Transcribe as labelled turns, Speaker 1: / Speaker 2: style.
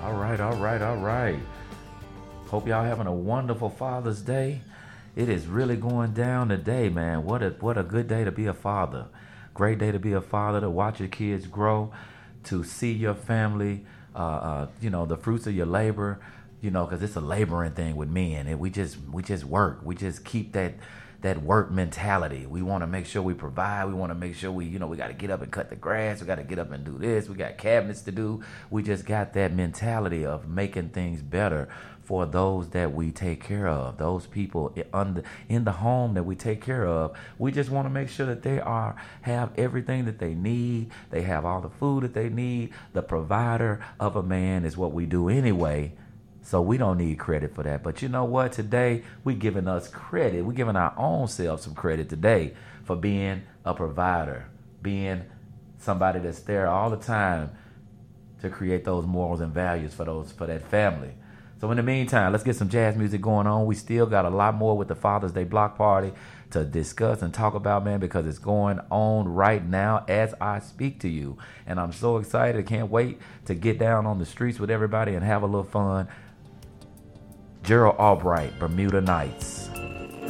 Speaker 1: All right, all right, all right. Hope y'all having a wonderful Father's Day. It is really going down today, man. What a good day to be a father. Great day to be a father, to watch your kids grow, to see your family, the fruits of your labor, because it's a laboring thing with men, and we just work. We just keep that work mentality. We want to make sure we provide. We want to make sure we got to get up and cut the grass. We got to get up and do this. We got cabinets to do. We just got that mentality of making things better for those that we take care of, those people in the home that we take care of. We just want to make sure that they have everything that they need. They have all the food that they need. The provider of a man is what we do anyway. So we don't need credit for that. But you know what? Today, we're giving us credit. We're giving our own selves some credit today for being a provider, being somebody that's there all the time to create those morals and values for that family. So in the meantime, let's get some jazz music going on. We still got a lot more with the Father's Day block party to discuss and talk about, man, because it's going on right now as I speak to you. And I'm so excited. I can't wait to get down on the streets with everybody and have a little fun. Gerald Albright, Bermuda Nights.